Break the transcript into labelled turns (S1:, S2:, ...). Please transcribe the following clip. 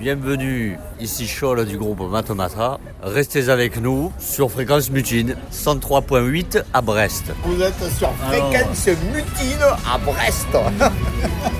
S1: Bienvenue, ici Scholl du groupe Matomatra. Restez avec nous sur Fréquence Mutine, 103.8 à Brest.
S2: Vous êtes sur Fréquence Mutine à Brest.